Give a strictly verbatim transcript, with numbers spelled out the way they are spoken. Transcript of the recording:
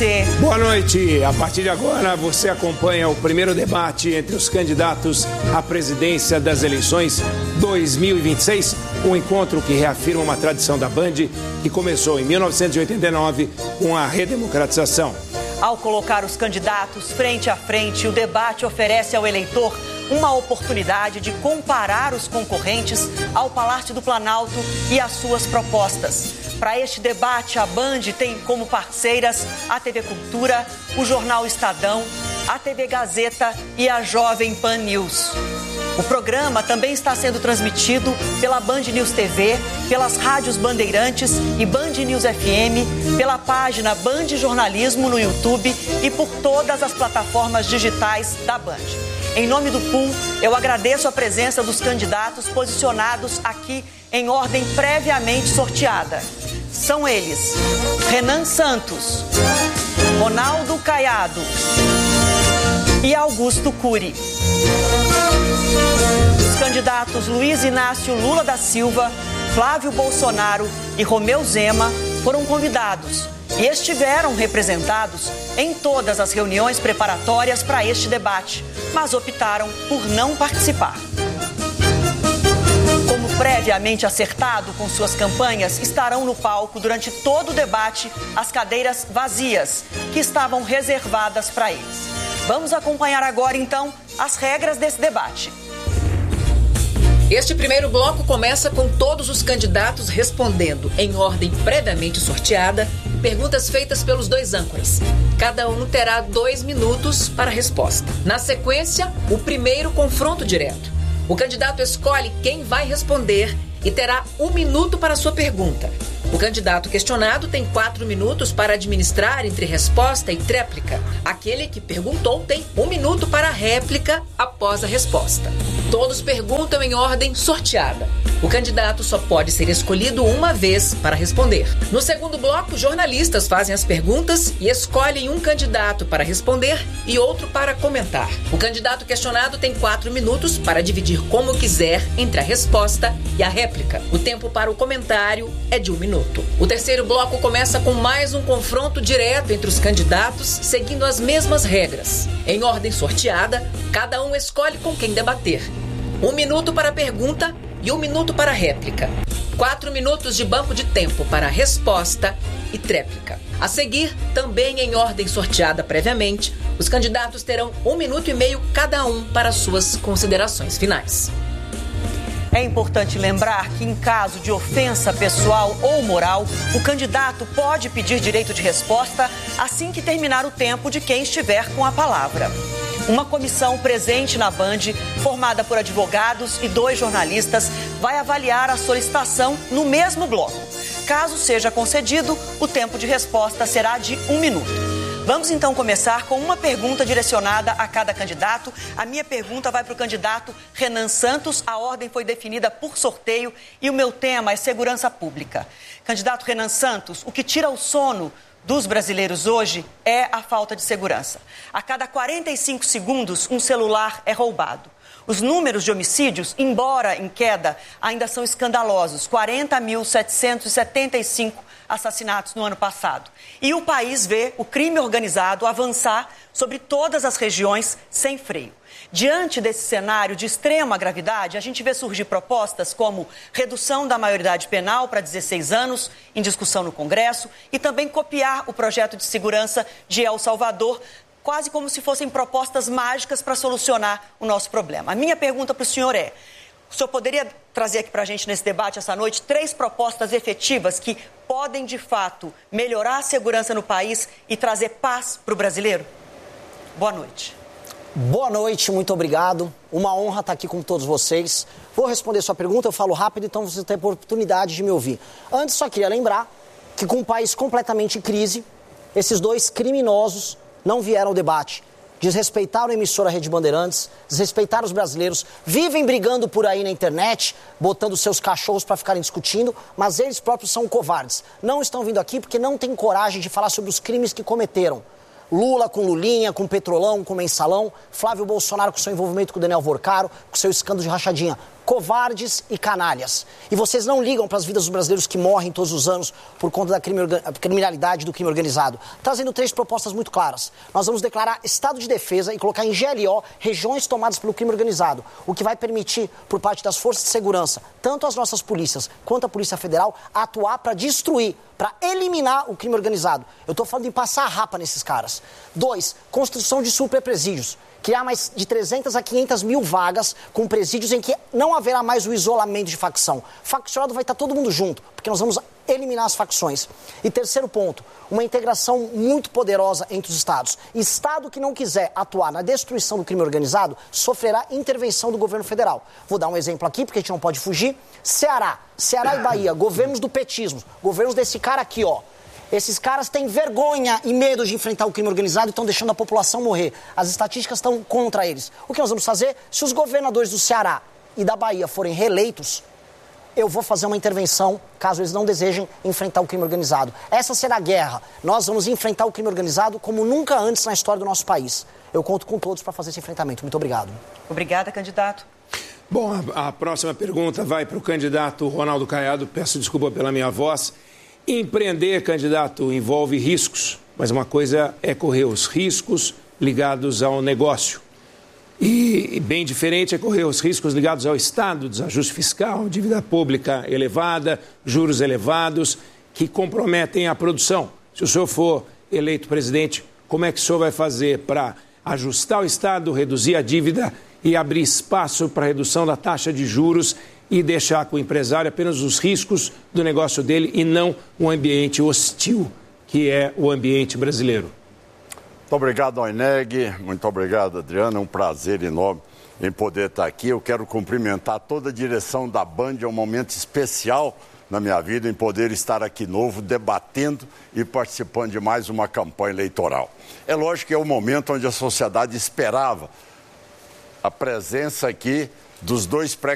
você. Boa noite. A partir de agora, você acompanha o primeiro debate entre os candidatos à presidência das eleições dois mil e vinte e seis. Um encontro que reafirma uma tradição da Band que começou em mil novecentos e oitenta e nove com a redemocratização. Ao colocar os candidatos frente a frente, o debate oferece ao eleitor uma oportunidade de comparar os concorrentes ao Palácio do Planalto e as suas propostas. Para este debate, a Band tem como parceiras a T V Cultura, o Jornal Estadão, a T V Gazeta e a Jovem Pan News. O programa também está sendo transmitido pela Band News T V, pelas rádios Bandeirantes e Band News F M, pela página Band Jornalismo no YouTube e por todas as plataformas digitais da Band. Em nome do Pool, eu agradeço a presença dos candidatos posicionados aqui em ordem previamente sorteada. São eles: Renan Santos, Ronaldo Caiado e Augusto Cury. Os candidatos Luiz Inácio Lula da Silva, Flávio Bolsonaro e Romeu Zema foram convidados e estiveram representados em todas as reuniões preparatórias para este debate, mas optaram por não participar. Como previamente acertado com suas campanhas, estarão no palco durante todo o debate as cadeiras vazias, que estavam reservadas para eles. Vamos acompanhar agora, então, as regras desse debate. Este primeiro bloco começa com todos os candidatos respondendo, em ordem previamente sorteada, perguntas feitas pelos dois âncoras. Cada um terá dois minutos para a resposta. Na sequência, o primeiro confronto direto. O candidato escolhe quem vai responder e terá um minuto para a sua pergunta. O candidato questionado tem quatro minutos para administrar entre resposta e tréplica. Aquele que perguntou tem um minuto para a réplica após a resposta. Todos perguntam em ordem sorteada. O candidato só pode ser escolhido uma vez para responder. No segundo bloco, jornalistas fazem as perguntas e escolhem um candidato para responder e outro para comentar. O candidato questionado tem quatro minutos para dividir como quiser entre a resposta e a réplica. O tempo para o comentário é de um minuto. O terceiro bloco começa com mais um confronto direto entre os candidatos, seguindo as mesmas regras. Em ordem sorteada, cada um escolhe com quem debater. Um minuto para a pergunta e um minuto para a réplica. Quatro minutos de banco de tempo para a resposta e tréplica. A seguir, também em ordem sorteada previamente, os candidatos terão um minuto e meio cada um para suas considerações finais. É importante lembrar que, em caso de ofensa pessoal ou moral, o candidato pode pedir direito de resposta assim que terminar o tempo de quem estiver com a palavra. Uma comissão presente na Band, formada por advogados e dois jornalistas, vai avaliar a solicitação no mesmo bloco. Caso seja concedido, o tempo de resposta será de um minuto. Vamos então começar com uma pergunta direcionada a cada candidato. A minha pergunta vai para o candidato Renan Santos. A ordem foi definida por sorteio e o meu tema é segurança pública. Candidato Renan Santos, o que tira o sono dos brasileiros hoje é a falta de segurança. A cada quarenta e cinco segundos, um celular é roubado. Os números de homicídios, embora em queda, ainda são escandalosos. quarenta mil setecentos e setenta e cinco assassinatos no ano passado. E o país vê o crime organizado avançar sobre todas as regiões sem freio. Diante desse cenário de extrema gravidade, a gente vê surgir propostas como redução da maioridade penal para dezesseis anos, em discussão no Congresso, e também copiar o projeto de segurança de El Salvador, quase como se fossem propostas mágicas para solucionar o nosso problema. A minha pergunta para o senhor é: o senhor poderia trazer aqui para a gente nesse debate essa noite três propostas efetivas que podem, de fato, melhorar a segurança no país e trazer paz para o brasileiro? Boa noite. Boa noite, muito obrigado. Uma honra estar aqui com todos vocês. Vou responder sua pergunta, eu falo rápido, então você tem a oportunidade de me ouvir. Antes, só queria lembrar que com um país completamente em crise, esses dois criminosos não vieram ao debate. Desrespeitaram a emissora Rede Bandeirantes, desrespeitaram os brasileiros, vivem brigando por aí na internet, botando seus cachorros para ficarem discutindo, mas eles próprios são covardes. Não estão vindo aqui porque não têm coragem de falar sobre os crimes que cometeram. Lula com Lulinha, com Petrolão, com Mensalão, Flávio Bolsonaro com seu envolvimento com o Daniel Vorcaro, com seu escândalo de rachadinha. covardes e canalhas. E vocês não ligam para as vidas dos brasileiros que morrem todos os anos por conta da crime, criminalidade do crime organizado. Trazendo três propostas muito claras. Nós vamos declarar estado de defesa e colocar em G L O regiões tomadas pelo crime organizado, o que vai permitir, por parte das forças de segurança, tanto as nossas polícias quanto a Polícia Federal, atuar para destruir, para eliminar o crime organizado. Eu estou falando de passar a rapa nesses caras. Dois, construção de superpresídios. Criar mais de trezentas a quinhentas mil vagas com presídios em que não haverá mais o isolamento de facção. Faccionado vai estar todo mundo junto, porque nós vamos eliminar as facções. E terceiro ponto, uma integração muito poderosa entre os estados. Estado que não quiser atuar na destruição do crime organizado sofrerá intervenção do governo federal. Vou dar um exemplo aqui, porque a gente não pode fugir. Ceará, Ceará e Bahia, governos do petismo, governos desse cara aqui, ó. Esses caras têm vergonha e medo de enfrentar o crime organizado e estão deixando a população morrer. As estatísticas estão contra eles. O que nós vamos fazer? Se os governadores do Ceará e da Bahia forem reeleitos, eu vou fazer uma intervenção, caso eles não desejem enfrentar o crime organizado. Essa será a guerra. Nós vamos enfrentar o crime organizado como nunca antes na história do nosso país. Eu conto com todos para fazer esse enfrentamento. Muito obrigado. Obrigada, candidato. Bom, a, a próxima pergunta vai para o candidato Ronaldo Caiado. Peço desculpa pela minha voz. Empreender, candidato, envolve riscos, mas uma coisa é correr os riscos ligados ao negócio. E bem diferente é correr os riscos ligados ao Estado, desajuste fiscal, dívida pública elevada, juros elevados, que comprometem a produção. Se o senhor for eleito presidente, como é que o senhor vai fazer para ajustar o Estado, reduzir a dívida e abrir espaço para a redução da taxa de juros e deixar com o empresário apenas os riscos do negócio dele e não um ambiente hostil, que é o ambiente brasileiro? Muito obrigado, Oineg. Muito obrigado, Adriana. É um prazer enorme em poder estar aqui. Eu quero cumprimentar toda a direção da Band. É um momento especial na minha vida em poder estar aqui novo, debatendo e participando de mais uma campanha eleitoral. É lógico que é o momento onde a sociedade esperava a presença aqui dos dois pré